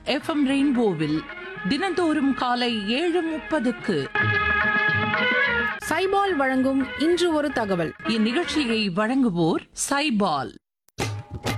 FM ரெயின்போவில் தினந்தோறும் காலை 7:30க்கு சைபால் வழங்கும் இன்று ஒரு தகவல். இந்நிகழ்ச்சியை வழங்குவோர் சைபால்.